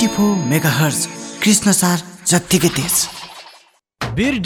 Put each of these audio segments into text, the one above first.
94 megahertz Krishna सार जत्तिकै तेज। वीर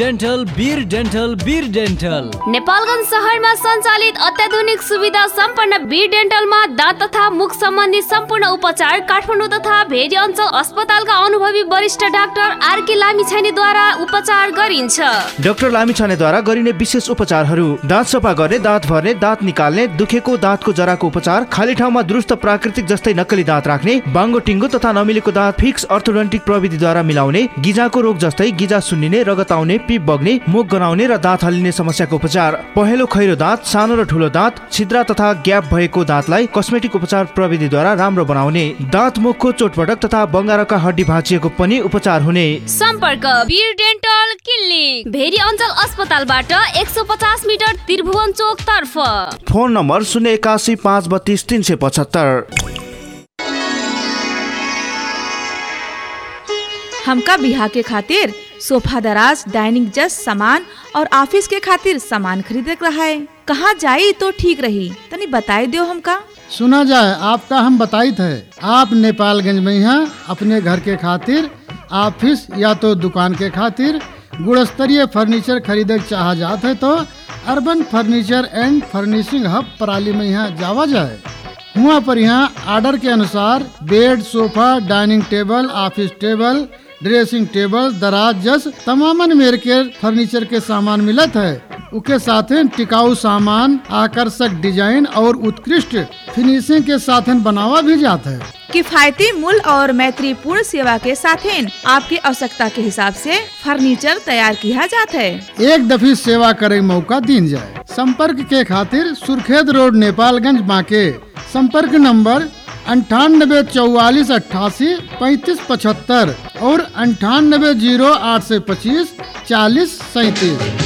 डेन्टल नेपालगञ्ज शहरमा सञ्चालित अत्याधुनिक सुविधा सम्पन्न वीर डेन्टलमा दाँत तथा मुख सम्बन्धी सम्पूर्ण उपचार काठमाडौँ तथा भेरी अञ्चल अस्पतालका अनुभवी वरिष्ठ डाक्टर आरके लामिछानेद्वारा उपचार गरिन्छ। डाक्टर लामिछानेद्वारा गरिने विशेष उपचारहरू: दाँत सफा गर्ने, दाँत भर्ने, दाँत निकाल्ने, दुखेको दाँतको जराको उपचार, खाली ठाउँमा दुरुस्त प्राकृतिक जस्तै नक्कली दाँत राख्ने, बाङ्गो टिङ्गो तथा नमिलेको दाँत फिक्स अर्थोडोन्टिक प्रविधिद्वारा मिलाउने, गिजाको रोग जस्तै गिजा सुन्निने, रगत आउने, पिप बग्ने, मुख गनाउने र दाँत हल्लिने समस्याको उपचार, पहेँलो खैरो दाँत, सानो र ठुलो दाँत, छिद्रा तथा ग्याप भएको दाँतलाई कस्मेटिक उपचार प्रविधिद्वारा राम्रो बनाउने, दाँत मुखको चोटपटक तथा बङ्गारका हड्डी भाँचिएको पनि उपचार हुने। सम्पर्क वीर डेन्टल क्लिनिक, भेरी अञ्चल अस्पतालबाट 150 मिटर त्रिभुवन चोक तर्फ। Phone number 081 532 375। हमका बिहार के खातिर सोफा दराज, डाइनिंग जस्ट सामान और ऑफिस के खातिर सामान खरीदे रहा है। कहाँ जाई तो ठीक रही, तनी बताई दो हमका। सुना जाए आपका हम बताई थे। आप नेपालगंज में यहाँ अपने घर के खातिर, ऑफिस या तो दुकान के खातिर गुणस्तरीय फर्नीचर खरीदे चाह जाते है तो अर्बन फर्नीचर एंड फर्निशिंग हब पराली में यहाँ जावा जाए। वहाँ पर यहाँ ऑर्डर के अनुसार bed, sofa, dining table, office table, dressing table, दराज जस तमामन मेर के फर्नीचर के सामान मिलत है। उसके साथ टिकाऊ सामान, आकर्षक डिजाइन और उत्कृष्ट फिनिशिंग के साथ बनावा भी जाता है। किफायती मूल्य और मैत्रीपूर्ण सेवा के साथ आपकी आवश्यकता के हिसाब से फर्नीचर तैयार किया जाता है। एक दफी सेवा करे मौका दीन जाए। संपर्क के खातिर सुर्खेत रोड, नेपालगंज बांके। संपर्क नंबर 98 44 88 35 75 और 98 0825 40 37।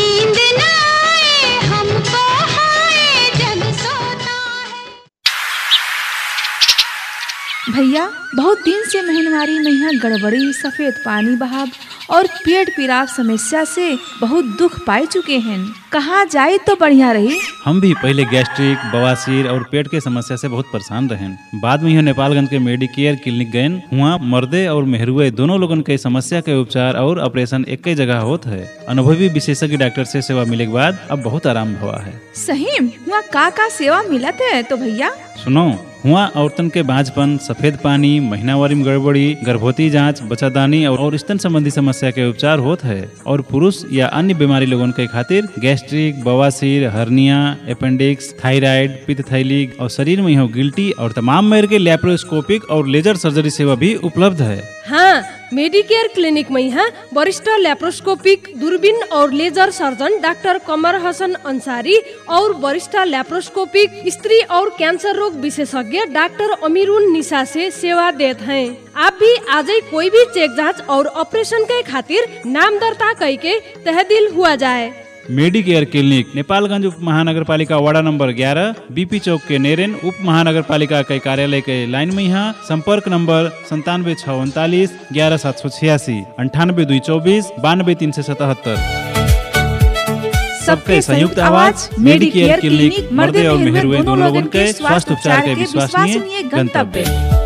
भैया, बहुत दिन से महनवारी में यहाँ गड़बड़ी, सफेद पानी बहाव और पेट पीड़ाव समस्या से बहुत दुख पाए चुके हैं। कहाँ जाए तो बढ़िया रही। हम भी पहले गैस्ट्रिक, बवासीर और पेट के समस्या से बहुत परेशान रहे। बाद में यहाँ नेपालगंज के मेडिकेयर क्लिनिक गए। वहाँ मर्दे और मेहरुए दोनों लोगन के समस्या के उपचार और ऑपरेशन एक ही जगह होता है। अनुभवी विशेषज्ञ डॉक्टर से सेवा मिले के बाद अब बहुत आराम हुआ है। सही वहाँ का सेवा मिलत है तो भैया सुनो। हुआ औरतन के बांझपन, सफेद पानी, महीनावारी में गड़बड़ी, गर्भवती जांच, बच्चादानी और स्तन संबंधी समस्या के उपचार होता है। और पुरुष या अन्य बीमारी लोगों के खातिर गैस्ट्रिक, बवासीर, हर्निया, अपेंडिक्स, थायराइड, पित्त थैली और शरीर में हो गिल्टी और तमाम मेर के लैप्रोस्कोपिक और लेजर सर्जरी सेवा भी उपलब्ध है। हाँ, मेडिकेयर क्लिनिक में यहाँ वरिष्ठ लैप्रोस्कोपिक, दूरबीन और लेजर सर्जन डॉक्टर कमर हसन अंसारी और वरिष्ठ लैप्रोस्कोपिक, स्त्री और कैंसर रोग विशेषज्ञ डॉक्टर अमीरुन निशा से सेवा देते हैं। आप भी आज ही कोई भी चेक जांच और ऑपरेशन के खातिर नाम दर्ता करके तहदील हुआ जाए। मेडिकेयर क्लिनिक नेपालगंज उप महानगर पालिका वार्ड नंबर 11, बीपी चौक के नेरेन उप महानगर पालिका के कार्यालय के लाइन में यहाँ। संपर्क नंबर 97 639 11 786 98 224 92 377। सबके संयुक्त आवाज मेडिकेयर क्लिनिक, मर्दे और मेहरुए दोनों लोगों के स्वास्थ्य उपचार के विश्वसनीय गंतव्य।